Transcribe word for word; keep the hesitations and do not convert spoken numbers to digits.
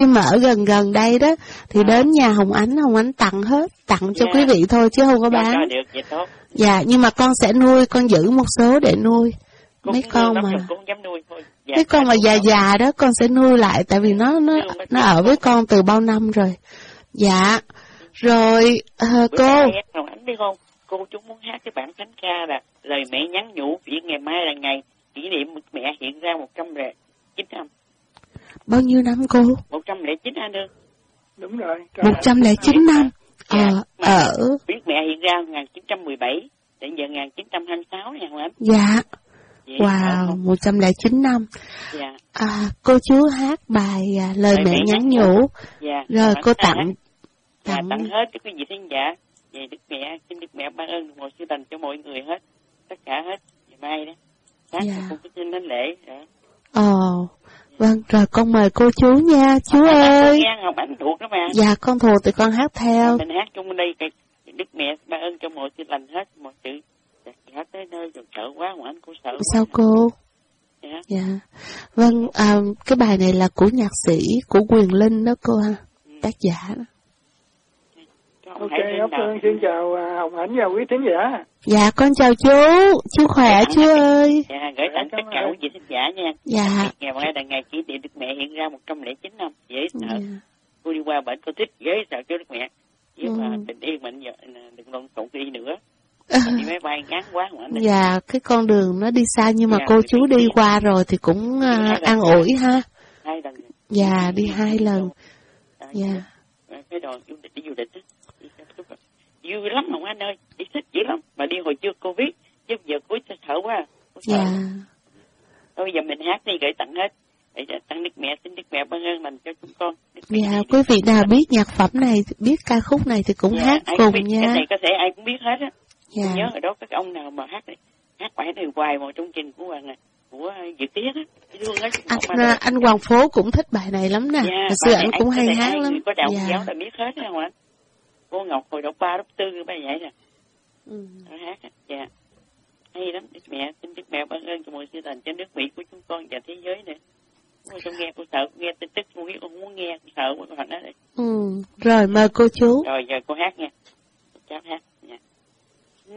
khi mà ở gần gần đây đó thì à. đến nhà Hồng Ánh, Hồng Ánh tặng hết, tặng cho yeah. quý vị thôi chứ không có bán. Cho được, vậy tốt. Dạ, nhưng mà con sẽ nuôi, con giữ một số để nuôi. Cô mấy con mà cũng dám nuôi thôi. Dạ, mấy con mà già già đó con sẽ nuôi lại, tại vì nó nó nó ở với con từ bao năm rồi. Dạ. Rồi uh, cô Hồng Ánh biết không? Cô chúng muốn hát cái bản thánh ca là lời mẹ nhắn nhủ, vì ngày mai là ngày kỷ niệm mẹ hiện ra một trăm lẻ chín năm. Bao nhiêu năm cô? Một trăm lẻ chín anh ơi. Đúng rồi. Một trăm lẻ chín năm. Dạ, ờ ở biết mẹ hiện ra một nghìn chín trăm mười bảy đến giờ một nghìn chín trăm hai mươi sáu nè Hồng Ánh. Dạ. Vậy Wow, một trăm lẻ chín năm. Dạ. À, cô chú hát bài à, lời mẹ, mẹ nhắn nhủ. Dạ. Rồi cô tặng tặng, tặng tặng hết cho quý vị khán giả. Về Đức Mẹ, xin Đức Mẹ ban ơn một sự lành cho mọi người hết, tất cả hết. Ngày mai đó, sáng dạ. Con cũng xin đến lễ. Ồ, vâng, rồi con mời cô chú nha, chú à, ơi. Nghe Ngọc Ánh thuộc đó mà. Dạ, con thuộc thì con hát theo. Mình hát chung đây, Đức Mẹ ban ơn cho mọi sự lành hết, mọi sự. Hát tới nơi rồi sợ quá, Ngọc Ánh cô sợ. Sao cô? Dạ. Dạ. Vâng, à, cái bài này là của nhạc sĩ, của Quyền Linh đó cô ha, ừ. tác giả đó. Ok, Ốc Phương xin chào Hồng Ánh và quý thính giả. Dạ, con chào chú, chú khỏe chú ơi. Dạ, gửi tặng tất cả quý vị thính giả nha. Dạ. Ngày mai là ngày kỷ niệm Đức Mẹ hiện ra một trăm lẻ chín năm, dễ sợ. Dạ. Cô đi qua bệnh cô thích, dễ sợ cho Đức Mẹ. Chứ ừ. mà tình yên mình đừng lộn xộn đi nữa. Đi máy bay ngắn quá mà. Dạ, cái con đường nó đi xa nhưng mà dạ, cô chú đi, đi qua rồi thì cũng uh, an ủi ha. Hai lần. Dạ, đi hai lần. Dạ. Cái đoàn du lịch, đi du lịch á. Vui lắm Hồng Anh ơi, đi thích dữ lắm, mà đi hồi trước Covid, chứ giờ cuối sợ quá. Dạ. Thôi bây giờ mình hát đi gửi tặng hết, để tặng Đức Mẹ, xin Đức Mẹ ban ơn mình cho chúng con. Dạ, quý vị nào biết nhạc phẩm này, biết ca khúc này thì cũng dạ, hát cùng biết, nha. Cái này có thể ai cũng biết hết á. Dạ. Tôi nhớ ở đó các ông nào mà hát này, hát bài này hoài một trong trình của hoàng này, của Dự Tiết á. Anh, à, anh Hoàng Phố cũng thích bài này lắm nè, dạ, hồi xưa anh cũng hay hát ai, lắm. Có đạo dạ. giáo là biết hết á không anh? Cô Ngọc hồi đọc ba đọc tư bài vậy nè. Ừ. Nó hát á, dạ. Hay lắm, Đức Mẹ, xin Đức Mẹ ban ơn cho mọi sự lành cho nước Mỹ của chúng con và thế giới nữa. Cô không nghe, cô sợ, cô nghe tin tức, cô biết, cô không muốn nghe, cô sợ, cô hỏi nó đây. Ừ, rồi mời cô chú. Rồi giờ cô hát nha. Cháu hát.